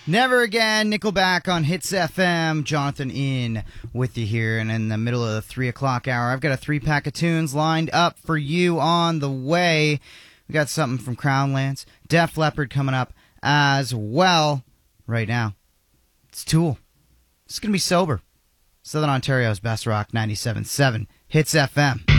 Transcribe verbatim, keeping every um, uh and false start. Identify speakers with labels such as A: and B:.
A: Never Again, Nickelback on Hits F M. Jonathan in with you here, and in the middle of the three o'clock hour, I've got a three-pack of tunes lined up for you on the way. We got something from Crownlands, Def Leppard coming up as well. Right now, it's Tool. It's going to be Sober. Southern Ontario's best rock, ninety-seven point seven Hits F M.